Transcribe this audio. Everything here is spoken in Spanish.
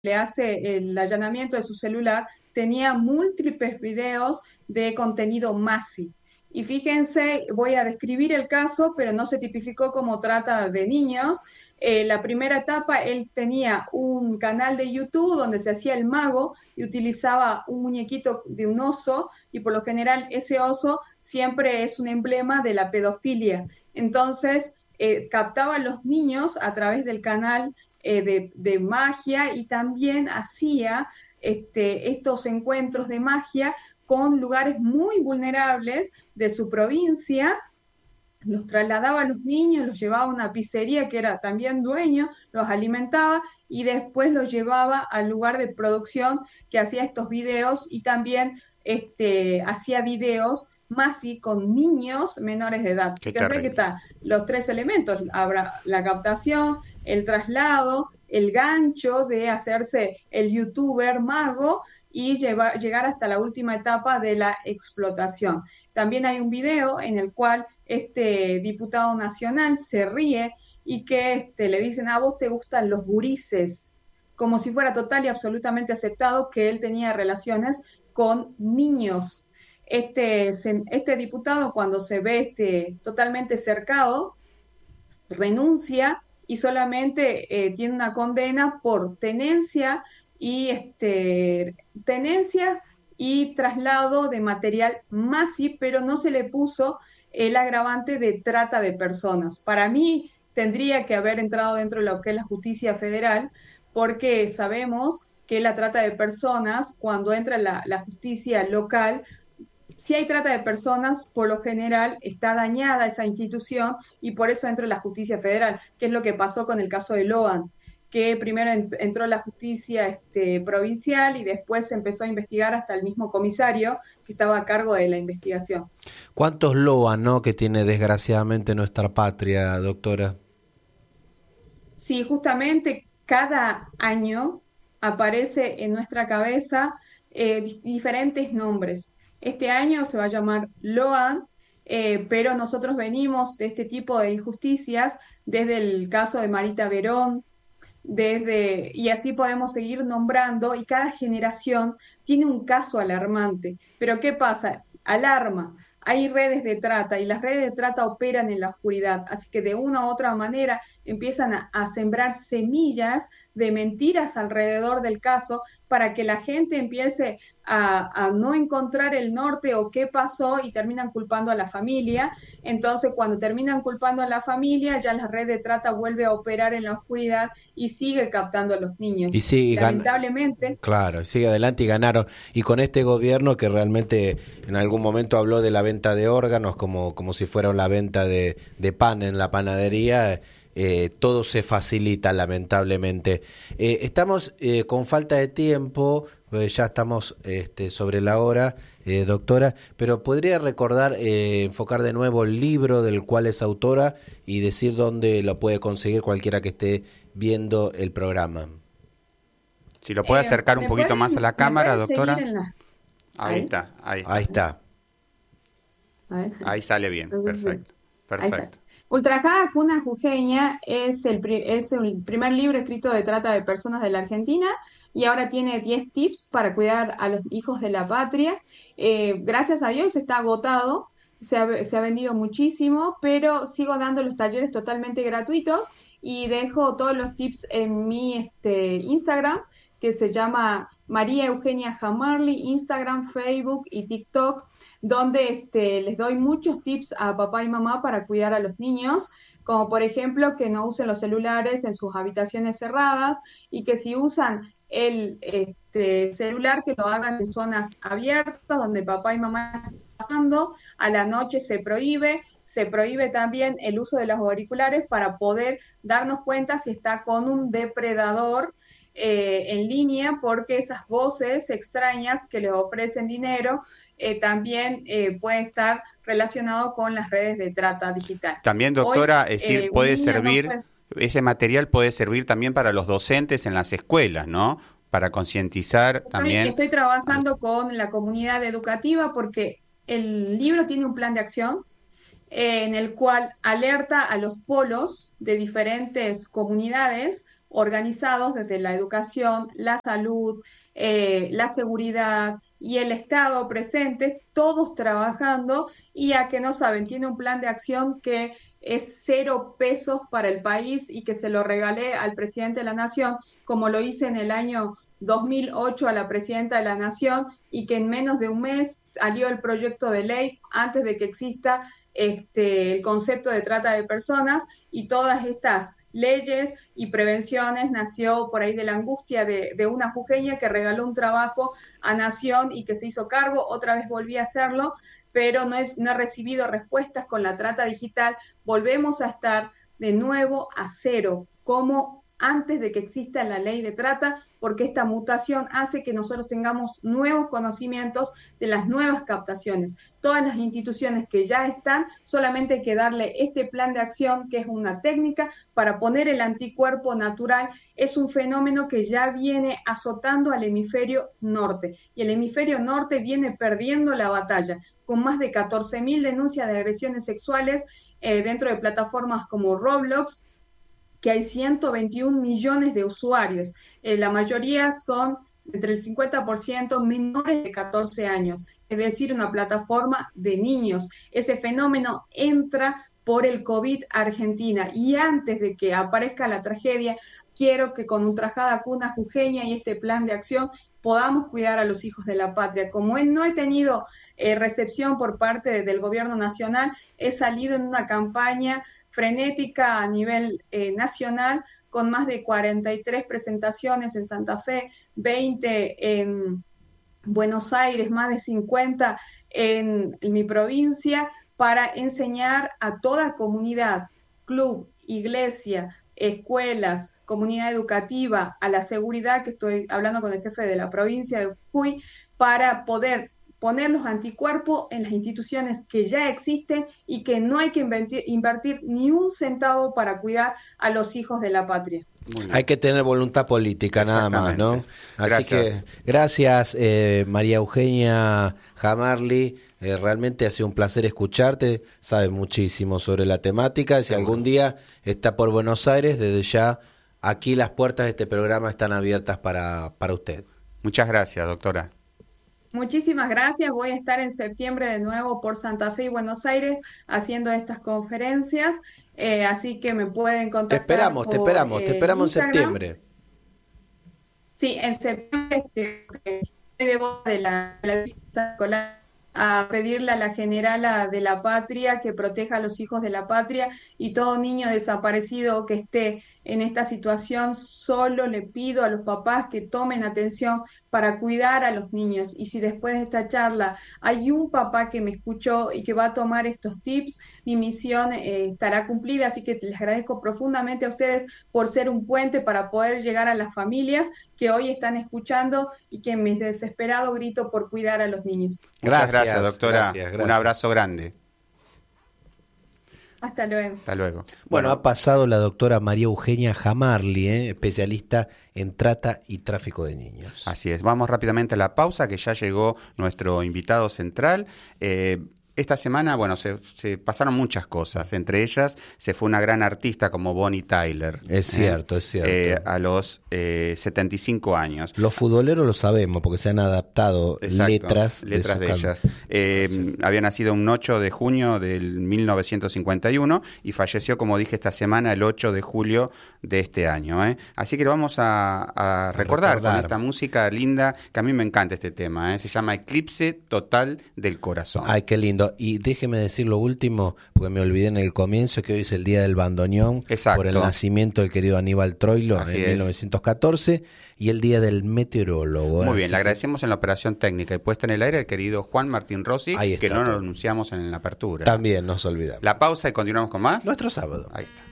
le hace el allanamiento de su celular, tenía múltiples videos de contenido MASI. Y fíjense, voy a describir el caso, pero no se tipificó como trata de niños. La primera etapa, él tenía un canal de YouTube donde se hacía el mago y utilizaba un muñequito de un oso, y por lo general ese oso siempre es un emblema de la pedofilia. Entonces, captaba a los niños a través del canal de magia, y también hacía estos encuentros de magia con lugares muy vulnerables de su provincia. Los trasladaba a los niños, los llevaba a una pizzería que era también dueño, los alimentaba y después los llevaba al lugar de producción que hacía estos videos, y también hacía videos más y con niños menores de edad. Qué Fíjense que terrible. están los tres elementos: habrá la captación, el traslado, el gancho de hacerse el youtuber mago y llegar hasta la última etapa de la explotación. También hay un video en el cual este diputado nacional se ríe y que le dicen: a vos te gustan los gurises, como si fuera total y absolutamente aceptado que él tenía relaciones con niños. Este diputado, cuando se ve totalmente cercado, renuncia y solamente tiene una condena por tenencia y traslado de material MASI, pero no se le puso el agravante de trata de personas. Para mí tendría que haber entrado dentro de lo que es la justicia federal, porque sabemos que la trata de personas, cuando entra la justicia local, si hay trata de personas, por lo general está dañada esa institución, y por eso entra la justicia federal, que es lo que pasó con el caso de Loan, que primero entró la justicia provincial y después se empezó a investigar hasta el mismo comisario que estaba a cargo de la investigación. ¿Cuántos loas, no, que tiene desgraciadamente nuestra patria, doctora? Sí, justamente cada año aparece en nuestra cabeza diferentes nombres. Este año se va a llamar Loan, pero nosotros venimos de este tipo de injusticias desde el caso de Marita Verón, y así podemos seguir nombrando, y cada generación tiene un caso alarmante. Pero ¿qué pasa? Alarma. Hay redes de trata, y las redes de trata operan en la oscuridad, así que de una u otra manera empiezan a sembrar semillas de mentiras alrededor del caso para que la gente empiece a no encontrar el norte o qué pasó, y terminan culpando a la familia. Entonces, cuando terminan culpando a la familia, ya la red de trata vuelve a operar en la oscuridad y sigue captando a los Y niños. sí, Lamentablemente, claro, sigue adelante y ganaron. Y con este gobierno que realmente en algún momento habló de la venta de órganos como si fuera la venta de pan en la panadería, todo se facilita lamentablemente. Estamos con falta de tiempo, ya estamos sobre la hora, doctora, pero ¿podría recordar, enfocar de nuevo el libro del cual es autora y decir dónde lo puede conseguir cualquiera que esté viendo el programa? Si lo puede acercar un poquito más a la me cámara, pueden seguir doctora. en la... Ahí Ahí, está, ahí Ahí está. está. a ver. Ahí sale bien. Entonces, Perfecto, ahí está. perfecto. Ultrajada Cuna Jujeña es el primer libro escrito de trata de personas de la Argentina, y ahora tiene 10 tips para cuidar a los hijos de la patria. Gracias a Dios está agotado, se ha vendido muchísimo, pero sigo dando los talleres totalmente gratuitos, y dejo todos los tips en mi Instagram, que se llama María Eugenia Jamarly, Instagram, Facebook y TikTok, donde les doy muchos tips a papá y mamá para cuidar a los niños, como por ejemplo que no usen los celulares en sus habitaciones cerradas, y que si usan el celular, que lo hagan en zonas abiertas donde papá y mamá están pasando. A la noche se prohíbe también el uso de los auriculares para poder darnos cuenta si está con un depredador en línea, porque esas voces extrañas que les ofrecen dinero también puede estar relacionado con las redes de trata digital. También, Hoy doctora, es decir, un puede niño no servir, fue... ese material puede servir también para los docentes en las escuelas, ¿no? Para concientizar también Estoy a los... trabajando con la comunidad educativa, porque el libro tiene un plan de acción en el cual alerta a los polos de diferentes comunidades organizados desde la educación, la salud, la seguridad y el Estado presentes, todos trabajando, y a que no saben, tiene un plan de acción que es 0 pesos para el país y que se lo regalé al presidente de la Nación, como lo hice en el año 2008 a la presidenta de la Nación, y que en menos de un mes salió el proyecto de ley antes de que exista el concepto de trata de personas, y todas estas leyes y prevenciones nació por ahí de la angustia de una jujeña que regaló un trabajo a Nación y que se hizo cargo, otra vez volví a hacerlo, pero no ha recibido respuestas con la trata digital. Volvemos a estar de nuevo a 0, como antes de que exista la ley de trata, porque esta mutación hace que nosotros tengamos nuevos conocimientos de las nuevas captaciones. Todas las instituciones que ya están, solamente hay que darle este plan de acción, que es una técnica para poner el anticuerpo natural. Es un fenómeno que ya viene azotando al hemisferio norte, y el hemisferio norte viene perdiendo la batalla, con más de 14.000 denuncias de agresiones sexuales dentro de plataformas como Roblox, que hay 121 millones de usuarios. La mayoría son entre el 50% menores de 14 años, es decir, una plataforma de niños. Ese fenómeno entra por el COVID a Argentina, y antes de que aparezca la tragedia, quiero que con Ultrajada Cuna Jujeña y este plan de acción podamos cuidar a los hijos de la patria. Como él no he tenido recepción por parte del gobierno nacional, he salido en una campaña frenética a nivel nacional, con más de 43 presentaciones en Santa Fe, 20 en Buenos Aires, más de 50 en mi provincia, para enseñar a toda comunidad, club, iglesia, escuelas, comunidad educativa, a la seguridad, que estoy hablando con el jefe de la provincia de Jujuy, para poder poner los anticuerpos en las instituciones que ya existen, y que no hay que invertir ni un centavo para cuidar a los hijos de la patria. Hay que tener voluntad política, nada más, ¿no? Así Gracias. que gracias, María Eugenia Jamarly. Realmente ha sido un placer escucharte. Sabe muchísimo sobre la temática. Si algún día está por Buenos Aires, desde ya aquí las puertas de este programa están abiertas para usted. Muchas gracias, doctora. Muchísimas gracias. Voy a estar en septiembre de nuevo por Santa Fe y Buenos Aires haciendo estas conferencias, así que me pueden Te contactar. esperamos en Instagram. septiembre. Sí, en septiembre debo de la visa escolar a pedirle a la generala de la patria que proteja a los hijos de la patria, y todo niño desaparecido que esté en esta situación, solo le pido a los papás que tomen atención para cuidar a los niños. Y si después de esta charla hay un papá que me escuchó y que va a tomar estos tips, mi misión estará cumplida. Así que les agradezco profundamente a ustedes por ser un puente para poder llegar a las familias que hoy están escuchando y que en mi desesperado grito por cuidar a los niños. Gracias, doctora. Gracias. Un abrazo grande. Hasta luego. Hasta luego. Bueno, ha pasado la doctora María Eugenia Jamarly, especialista en trata y tráfico de niños. Así es. Vamos rápidamente a la pausa, que ya llegó nuestro invitado central. Esta semana, bueno, se pasaron muchas cosas. Entre ellas, se fue una gran artista como Bonnie Tyler. Es cierto, es cierto. A los 75 años. Los futboleros lo sabemos porque se han adaptado. Exacto, letras de ellas. Había nacido un 8 de junio del 1951 y falleció, como dije, esta semana, el 8 de julio de este año. Así que lo vamos a recordar con esta música linda, que a mí me encanta este tema. Se llama Eclipse Total del Corazón. Ay, qué lindo. Y déjeme decir lo último, porque me olvidé en el comienzo, que hoy es el Día del Bandoneón. Exacto. Por el nacimiento del querido Aníbal Troilo en 1914, y el Día del Meteorólogo. Muy bien, le agradecemos en la operación técnica y puesta en el aire al querido Juan Martín Rossi, que no nos anunciamos en la apertura. También nos olvidamos. La pausa y continuamos con más. Nuestro sábado. Ahí está.